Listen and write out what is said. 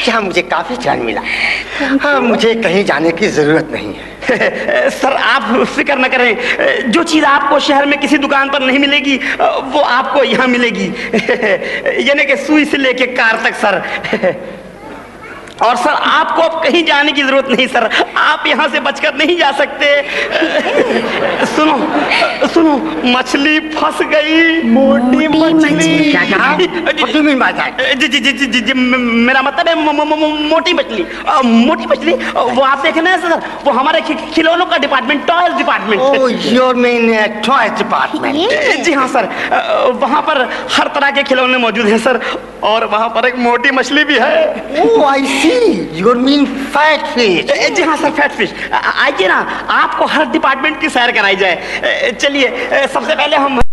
जहाँ मुझे काफी चैन मिला। हाँ, मुझे कहीं जाने की जरूरत नहीं है। सर आप फिक्र न करें, जो चीज आपको शहर में किसी दुकान पर नहीं मिलेगी वो आपको यहाँ मिलेगी। यानी कि सुई से लेके कार तक सर। और सर आपको अब कहीं जाने की जरूरत नहीं सर, आप यहाँ से बचकर नहीं जा सकते। सुनो सुनो, मछली फंस गई, मोटी मछली। क्या कहा? What do you mean by that? जी जी जी जी जी, मेरा मतलब है मोटी मछली। मोटी मछली वो आप देखे ना सर, वो हमारे खिलौनों का department, toys department. Oh, you mean toys department? जी हाँ सर, वहाँ पर हर तरह के खिलौने मौजूद हैं सर, और वहाँ पर एक मोटी मछली भी है। Oh, I see. You mean fat fish? जी हाँ सर, फैट फिश। आइए ना, आपको हर डिपार्टमेंट की सैर कराई जाए। चलिए, सबसे पहले हम